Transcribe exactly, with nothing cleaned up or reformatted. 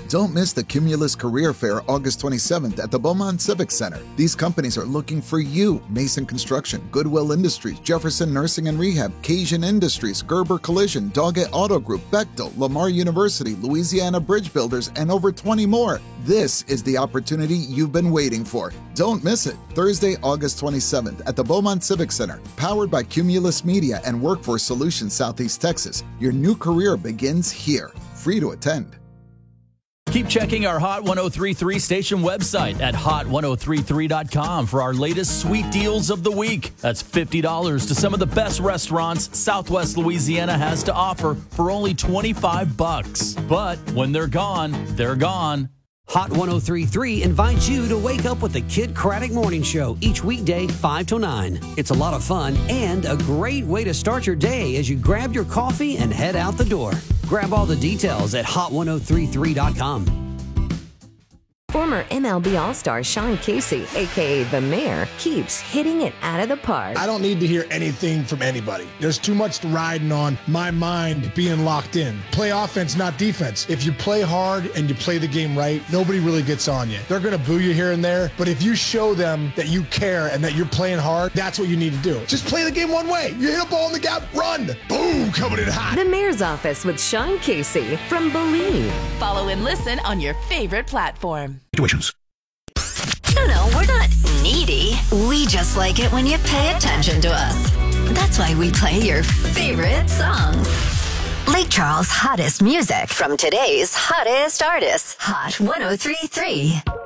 Don't miss the Cumulus Career Fair August twenty-seventh at the Beaumont Civic Center. These companies are looking for you. Mason Construction, Goodwill Industries, Jefferson Nursing and Rehab, Cajun Industries, Gerber Collision, Doggett Auto Group, Bechtel, Lamar University, Louisiana Bridge Builders, and over twenty more. This is the opportunity you've been waiting for. Don't miss it. Thursday, August twenty-seventh at the Beaumont Civic Center. Powered by Cumulus Media and Workforce Solutions Southeast Texas. Your new career begins here. Free to attend. Keep checking our Hot ten thirty-three station website at hot ten thirty-three dot com for our latest sweet deals of the week. That's fifty dollars to some of the best restaurants Southwest Louisiana has to offer for only twenty-five bucks. But when they're gone, they're gone. Hot ten thirty-three invites you to wake up with the Kid Craddock Morning Show each weekday, five to nine. It's a lot of fun and a great way to start your day as you grab your coffee and head out the door. Grab all the details at hot ten thirty-three dot com. Former M L B All-Star Sean Casey, a k a. The Mayor, keeps hitting it out of the park. I don't need to hear anything from anybody. There's too much riding on my mind being locked in. Play offense, not defense. If you play hard and you play the game right, nobody really gets on you. They're going to boo you here and there, but if you show them that you care and that you're playing hard, that's what you need to do. Just play the game one way. You hit a ball in the gap, run. Boom, coming in hot. The Mayor's Office with Sean Casey from Believe. Follow and listen on your favorite platform. Situations. No, no, we're not needy. We just like it when you pay attention to us. That's why we play your favorite songs. Lake Charles' hottest music from today's hottest artists. Hot ten thirty-three.